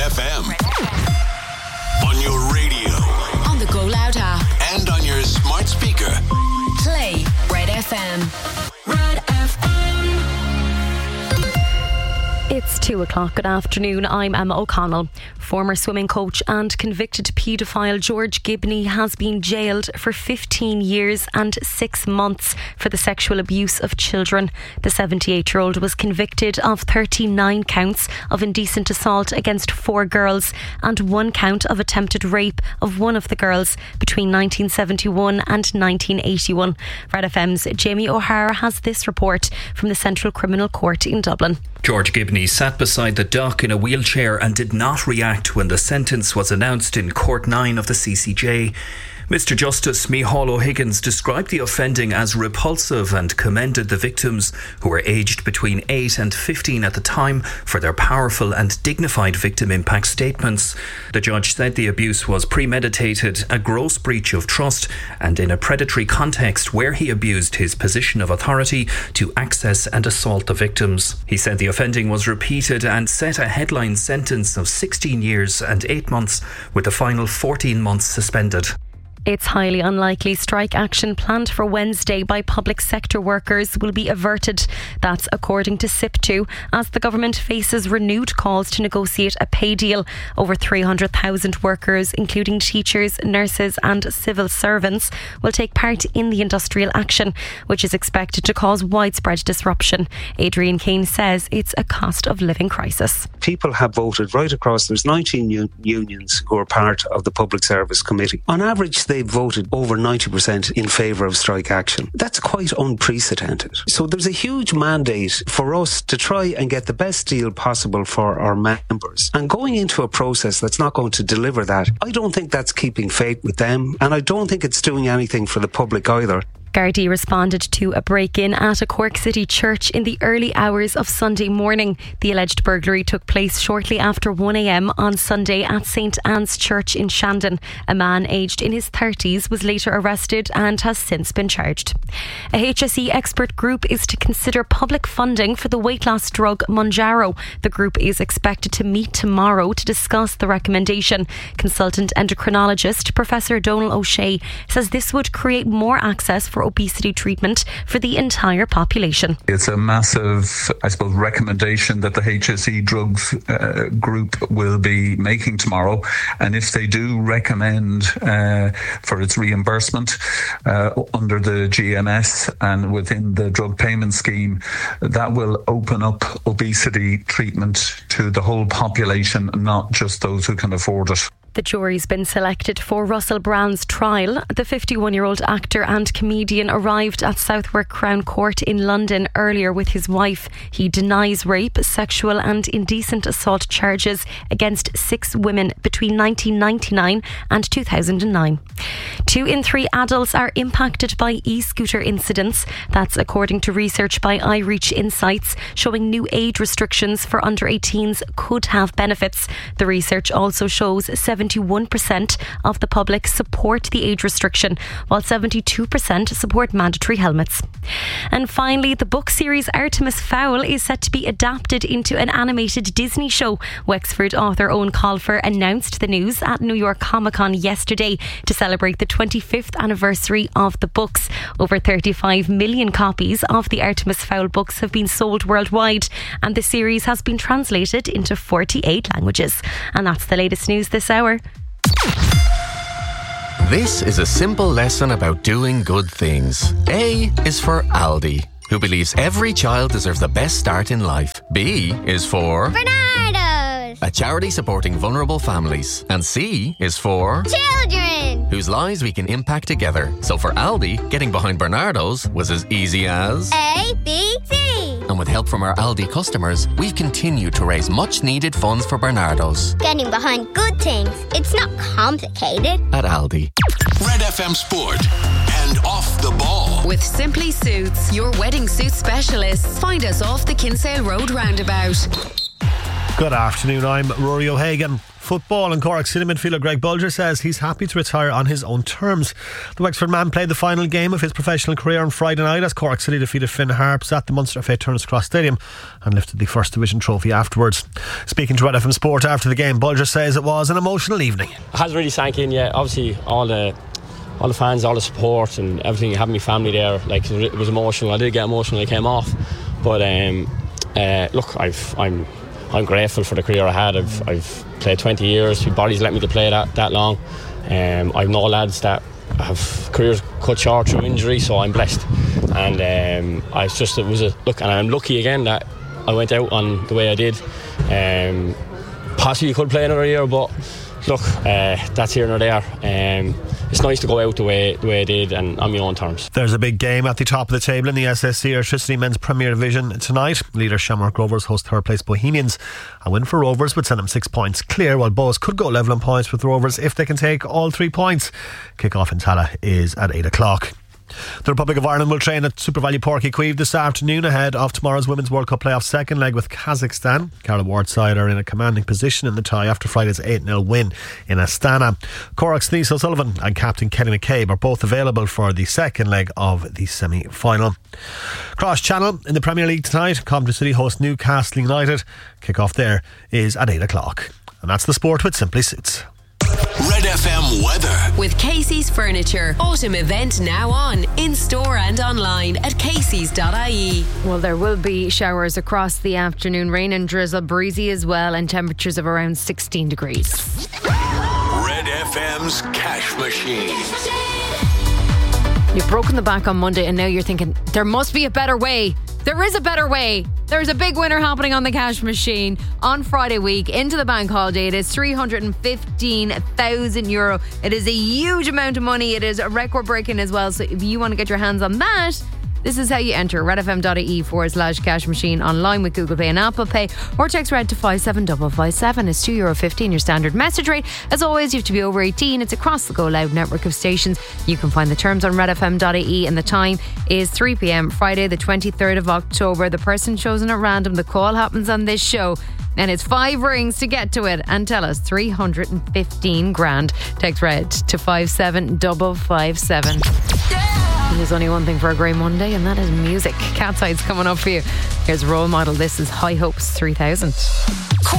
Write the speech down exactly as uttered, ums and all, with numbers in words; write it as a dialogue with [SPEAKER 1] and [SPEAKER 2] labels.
[SPEAKER 1] F M. On your radio.
[SPEAKER 2] On the Go Loud app.
[SPEAKER 1] And on your smart speaker.
[SPEAKER 2] Play Red F M. Red F M.
[SPEAKER 3] It's two o'clock. Good afternoon. I'm Emma O'Connell. Former swimming coach and convicted paedophile George Gibney has been jailed for fifteen years and six months for the sexual abuse of children. The seventy-eight-year-old was convicted of thirty-nine counts of indecent assault against four girls and one count of attempted rape of one of the girls between nineteen seventy-one and nineteen eighty-one. Red F M's Jamie O'Hara has this report from the Central Criminal Court in Dublin.
[SPEAKER 4] George Gibney sat beside the dock in a wheelchair and did not react when the sentence was announced in Court nine of the C C J. Mister Justice Micheál O'Higgins described the offending as repulsive and commended the victims, who were aged between eight and fifteen at the time, for their powerful and dignified victim impact statements. The judge said the abuse was premeditated, a gross breach of trust, and in a predatory context where he abused his position of authority to access and assault the victims. He said the offending was repeated and set a headline sentence of sixteen years and eight months, with the final fourteen months suspended.
[SPEAKER 3] It's highly unlikely strike action planned for Wednesday by public sector workers will be averted. That's according to S I P two, as the government faces renewed calls to negotiate a pay deal. Over three hundred thousand workers, including teachers, nurses and civil servants, will take part in the industrial action, which is expected to cause widespread disruption. Adrian Kane says it's a cost of living crisis.
[SPEAKER 5] People have voted right across. There's nineteen u- unions who are part of the Public Service Committee. On average, they've voted over ninety percent in favour of strike action. That's quite unprecedented. So there's a huge mandate for us to try and get the best deal possible for our members. And going into a process that's not going to deliver that, I don't think that's keeping faith with them, and I don't think it's doing anything for the public either.
[SPEAKER 3] Gardaí responded to a break-in at a Cork City church in the early hours of Sunday morning. The alleged burglary took place shortly after one a.m. on Sunday at Saint Anne's Church in Shandon. A man aged in his thirties was later arrested and has since been charged. A H S E expert group is to consider public funding for the weight loss drug Mounjaro. The group is expected to meet tomorrow to discuss the recommendation. Consultant endocrinologist Professor Donal O'Shea says this would create more access for obesity treatment for the entire population.
[SPEAKER 6] It's a massive, I suppose, recommendation that the H S E drugs uh, group will be making tomorrow, and if they do recommend uh, for its reimbursement uh, under the G M S and within the drug payment scheme, that will open up obesity treatment to the whole population, not just those who can afford it.
[SPEAKER 3] The jury's been selected for Russell Brand's trial. The fifty-one-year-old actor and comedian arrived at Southwark Crown Court in London earlier with his wife. He denies rape, sexual and indecent assault charges against six women between nineteen ninety-nine and two thousand nine. Two in three adults are impacted by e-scooter incidents. That's according to research by iReach Insights, showing new age restrictions for under eighteens could have benefits. The research also shows seventy-one percent of the public support the age restriction, while seventy-two percent support mandatory helmets. And finally, the book series Artemis Fowl is set to be adapted into an animated Disney show. Wexford author Owen Colfer announced the news at New York Comic Con yesterday to celebrate the twenty-fifth anniversary of the books. Over thirty-five million copies of the Artemis Fowl books have been sold worldwide, and the series has been translated into forty-eight languages. And that's the latest news this hour.
[SPEAKER 7] This is a simple lesson about doing good things. A is for Aldi, who believes every child deserves the best start in life. B is for
[SPEAKER 8] Bernardo's,
[SPEAKER 7] a charity supporting vulnerable families. And C is for
[SPEAKER 8] children,
[SPEAKER 7] whose lives we can impact together. So for Aldi, getting behind Bernardo's was as easy as
[SPEAKER 8] A, B, C.
[SPEAKER 7] And with help from our Aldi customers, we've continued to raise much needed funds for Bernardo's.
[SPEAKER 8] Getting behind good things. It's not complicated.
[SPEAKER 7] At Aldi.
[SPEAKER 1] Red F M Sport and Off the Ball.
[SPEAKER 2] With Simply Suits, your wedding suit specialists. Find us off the Kinsale Road roundabout.
[SPEAKER 9] Good afternoon, I'm Rory O'Hagan. Football and Cork City midfielder Greg Bulger says he's happy to retire on his own terms. The Wexford man played the final game of his professional career on Friday night as Cork City defeated Finn Harps at the Munster F A Turner's Cross Stadium and lifted the First Division trophy afterwards. Speaking to Red F M Sport after the game, Bulger says it was an emotional evening.
[SPEAKER 10] It hasn't really sank in yet. Obviously all the all the fans, all the support and everything, having my family there, like it was emotional. I did get emotional when I came off, but um, uh, look, I've, I'm I'm grateful for the career I had. I've, I've played twenty years. My body's let me to play that, that long. Um, I've no lads that have careers cut short through injury, so I'm blessed. And um, I just it was a look, and I'm lucky again that I went out on the way I did. Um, possibly could play another year, but look, uh, that's here nor there. Um, it's nice to go out the way the way I did and on my own terms.
[SPEAKER 9] There's a big game at the top of the table in the S S C Electricity Men's Premier Division tonight. Leader Shamrock Rovers host third place Bohemians. A win for Rovers would send them six points clear, while Bohs could go level in points with Rovers if they can take all three points. Kick-off in Tala is at eight o'clock. The Republic of Ireland will train at Super Value Páirc Uí Chaoimh this afternoon ahead of tomorrow's Women's World Cup playoff second leg with Kazakhstan. Carla Ward's side are in a commanding position in the tie after Friday's eight nil win in Astana. Cork's Niamh O'Sullivan and captain Kenny McCabe are both available for the second leg of the semi-final. Cross Channel in the Premier League tonight. Coventry City host Newcastle United. Kick-off there is at eight o'clock. And that's the sport with Simply Suits.
[SPEAKER 1] Red F M weather.
[SPEAKER 2] With Casey's Furniture. Autumn event now on. In store and online at caseys dot I E.
[SPEAKER 3] Well, there will be showers across the afternoon. Rain and drizzle, breezy as well, and temperatures of around sixteen degrees.
[SPEAKER 1] Red F M's Cash Machine.
[SPEAKER 3] You've broken the bank on Monday and now you're thinking, there must be a better way. There is a better way. There's a big winner happening on the Cash Machine on Friday week into the bank holiday. It is three hundred fifteen thousand euro. It is a huge amount of money. It is record breaking as well. So if you want to get your hands on that, this is how you enter redfm.ie forward slash cash machine online with Google Pay and Apple Pay, or text RED to five seven five five seven. It's two euro fifteen, your standard message rate. As always, you have to be over eighteen. It's across the Go Loud network of stations. You can find the terms on redfm.ie, and the time is three p.m. Friday the twenty-third of October. The person chosen at random, the call happens on this show, and it's five rings to get to it and tell us three hundred fifteen grand. Text RED to five seven five five seven. There's only one thing for a grey Monday, and that is music. Cat's Eye's coming up for you. Here's Role Model. This is High Hopes three thousand.